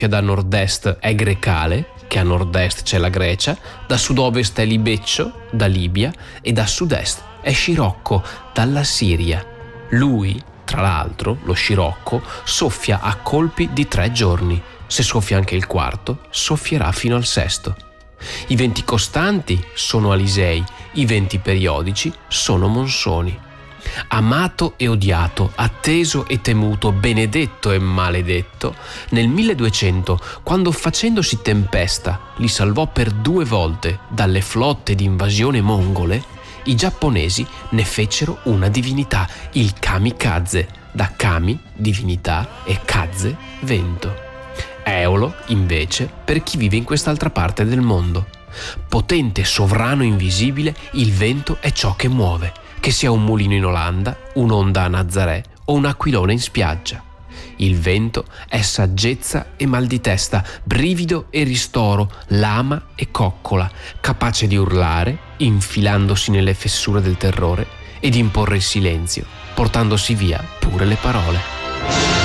che da nord-est è Grecale, che a nord-est c'è la Grecia, da sud-ovest è Libeccio, da Libia, e da sud-est è Scirocco, dalla Siria. Lui, tra l'altro, lo scirocco, soffia a colpi di 3 giorni. Se soffia anche il quarto, soffierà fino al sesto. I venti costanti sono alisei, i venti periodici sono monsoni. Amato e odiato, atteso e temuto, benedetto e maledetto, nel 1200, quando facendosi tempesta li salvò per 2 volte dalle flotte di invasione mongole, i giapponesi ne fecero una divinità, il kamikaze, da kami, divinità, e kaze, vento. Eolo, invece, per chi vive in quest'altra parte del mondo. Potente, sovrano, invisibile, il vento è ciò che muove, che sia un mulino in Olanda, un'onda a Nazaré o un aquilone in spiaggia. Il vento è saggezza e mal di testa, brivido e ristoro, lama e coccola, capace di urlare, infilandosi nelle fessure del terrore, e di imporre il silenzio, portandosi via pure le parole.